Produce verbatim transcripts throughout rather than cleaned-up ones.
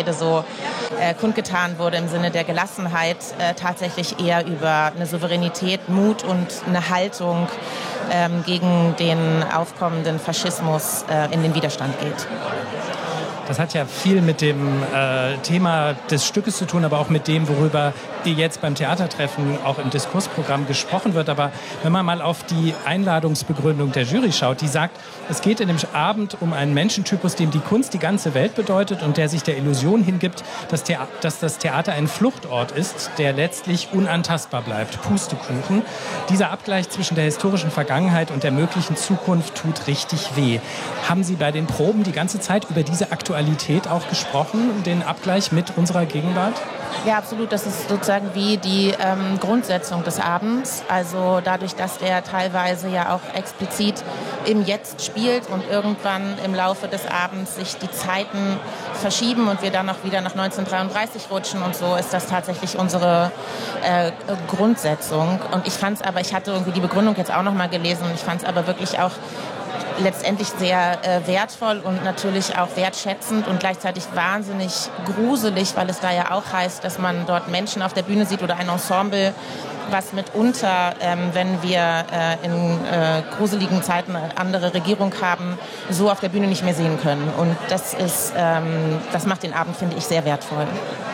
Feierrede so äh, kundgetan wurde im Sinne der Gelassenheit, äh, tatsächlich eher über eine Souveränität, Mut und eine Haltung ähm, gegen den aufkommenden Faschismus äh, in den Widerstand geht. Das hat ja viel mit dem äh, Thema des Stückes zu tun, aber auch mit dem, worüber jetzt beim Theatertreffen auch im Diskursprogramm gesprochen wird. Aber wenn man mal auf die Einladungsbegründung der Jury schaut, die sagt, es geht in dem Abend um einen Menschentypus, dem die Kunst die ganze Welt bedeutet und der sich der Illusion hingibt, dass, Thea- dass das Theater ein Fluchtort ist, der letztlich unantastbar bleibt. Pustekuchen. Dieser Abgleich zwischen der historischen Vergangenheit und der möglichen Zukunft tut richtig weh. Haben Sie bei den Proben die ganze Zeit über diese Aktualität auch gesprochen, den Abgleich mit unserer Gegenwart? Ja, absolut. Das ist sozusagen wie die ähm, Grundsetzung des Abends. Also dadurch, dass der teilweise ja auch explizit im Jetzt spielt und irgendwann im Laufe des Abends sich die Zeiten verschieben und wir dann auch wieder nach neunzehnhundertdreiunddreißig rutschen und so, ist das tatsächlich unsere äh, Grundsetzung. Und ich fand es aber, ich hatte irgendwie die Begründung jetzt auch noch mal gelesen und ich fand es aber wirklich auch letztendlich sehr äh, wertvoll und natürlich auch wertschätzend und gleichzeitig wahnsinnig gruselig, weil es da ja auch heißt, dass man dort Menschen auf der Bühne sieht oder ein Ensemble, was mitunter, ähm, wenn wir äh, in äh, gruseligen Zeiten eine andere Regierung haben, so auf der Bühne nicht mehr sehen können. Und das ist, ähm, das macht den Abend, finde ich, sehr wertvoll.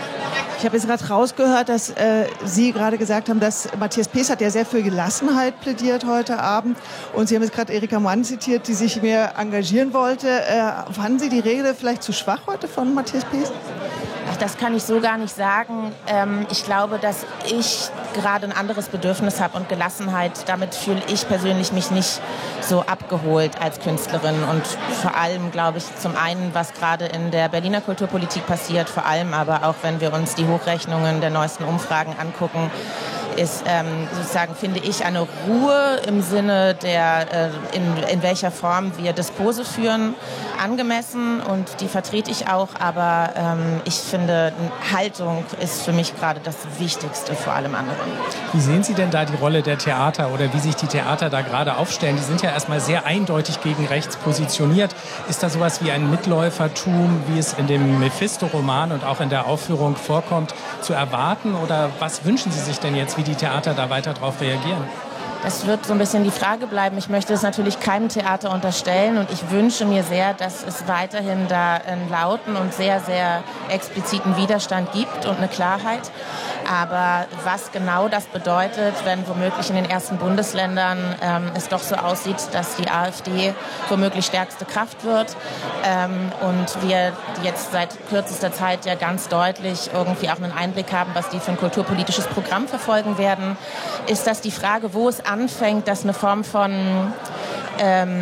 Ich habe jetzt gerade rausgehört, dass äh, Sie gerade gesagt haben, dass Matthias Pees hat ja sehr für Gelassenheit plädiert heute Abend. Und Sie haben jetzt gerade Erika Mann zitiert, die sich mehr engagieren wollte. Äh, fanden Sie die Rede vielleicht zu schwach heute von Matthias Pees? Ach, das kann ich so gar nicht sagen. Ähm, ich glaube, dass ich gerade ein anderes Bedürfnis habe und Gelassenheit. Damit fühle ich persönlich mich nicht so abgeholt als Künstlerin. Und vor allem, glaube ich, zum einen, was gerade in der Berliner Kulturpolitik passiert, vor allem aber auch, wenn wir uns die Hochrechnungen der neuesten Umfragen angucken, ist ähm, sozusagen, finde ich, eine Ruhe im Sinne der, äh, in, in welcher Form wir Diskurse führen, angemessen und die vertrete ich auch, aber ähm, ich finde, Haltung ist für mich gerade das Wichtigste vor allem anderen. Wie sehen Sie denn da die Rolle der Theater oder wie sich die Theater da gerade aufstellen? Die sind ja erstmal sehr eindeutig gegen rechts positioniert. Ist da sowas wie ein Mitläufertum, wie es in dem Mephisto-Roman und auch in der Aufführung vorkommt, zu erwarten? Oder was wünschen Sie sich denn jetzt, wie die Theater da weiter darauf reagieren? Das wird so ein bisschen die Frage bleiben. Ich möchte es natürlich keinem Theater unterstellen und ich wünsche mir sehr, dass es weiterhin da einen lauten und sehr, sehr expliziten Widerstand gibt und eine Klarheit. Aber was genau das bedeutet, wenn womöglich in den ersten Bundesländern ähm, es doch so aussieht, dass die AfD womöglich stärkste Kraft wird ähm, und wir jetzt seit kürzester Zeit ja ganz deutlich irgendwie auch einen Einblick haben, was die für ein kulturpolitisches Programm verfolgen werden, ist das die Frage, wo es anfängt, dass eine Form von ähm,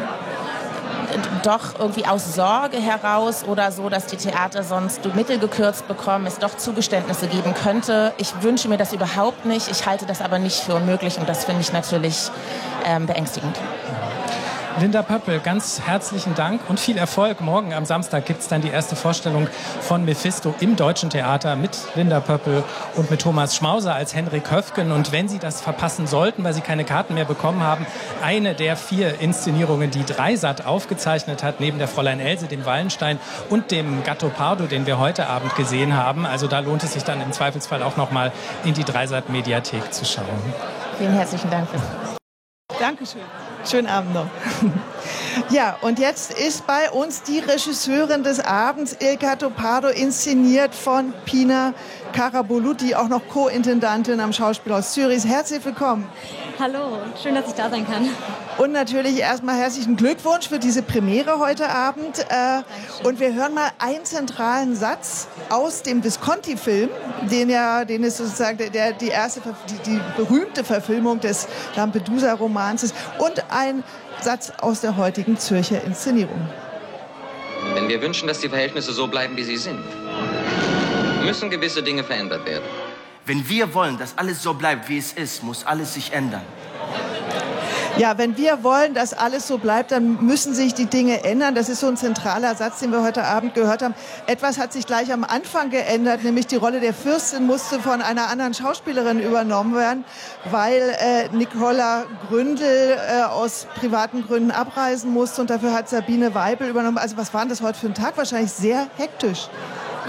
doch irgendwie aus Sorge heraus oder so, dass die Theater sonst Mittel gekürzt bekommen, es doch Zugeständnisse geben könnte. Ich wünsche mir das überhaupt nicht. Ich halte das aber nicht für unmöglich und das finde ich natürlich ähm, beängstigend. Linda Pöppel, ganz herzlichen Dank und viel Erfolg. Morgen am Samstag gibt es dann die erste Vorstellung von Mephisto im Deutschen Theater mit Linda Pöppel und mit Thomas Schmauser als Henrik Höfgen. Und wenn Sie das verpassen sollten, weil Sie keine Karten mehr bekommen haben, eine der vier Inszenierungen, die Dreisat aufgezeichnet hat, neben der Fräulein Else, dem Wallenstein und dem Gattopardo, den wir heute Abend gesehen haben. Also da lohnt es sich dann im Zweifelsfall auch noch mal in die Dreisat-Mediathek zu schauen. Vielen herzlichen Dank. Dankeschön. Schönen Abend noch. Ja, und jetzt ist bei uns die Regisseurin des Abends, Il Gattopardo, inszeniert von Pina Karabulut, die auch noch Co-Intendantin am Schauspielhaus Zürich. Herzlich willkommen. Hallo, schön, dass ich da sein kann. Und natürlich erstmal herzlichen Glückwunsch für diese Premiere heute Abend. Äh, und wir hören mal einen zentralen Satz aus dem Visconti-Film, den ja, den ist sozusagen der, der die erste, die, die berühmte Verfilmung des Lampedusa-Romans ist, und ein Satz aus der heutigen Zürcher Inszenierung. Wenn wir wünschen, dass die Verhältnisse so bleiben, wie sie sind, müssen gewisse Dinge verändert werden. Wenn wir wollen, dass alles so bleibt, wie es ist, muss alles sich ändern. Ja, wenn wir wollen, dass alles so bleibt, dann müssen sich die Dinge ändern. Das ist so ein zentraler Satz, den wir heute Abend gehört haben. Etwas hat sich gleich am Anfang geändert, nämlich die Rolle der Fürstin musste von einer anderen Schauspielerin übernommen werden, weil äh, Nicola Gründel äh, aus privaten Gründen abreisen musste und dafür hat Sabine Weibel übernommen. Also was war denn das heute für ein Tag? Wahrscheinlich sehr hektisch.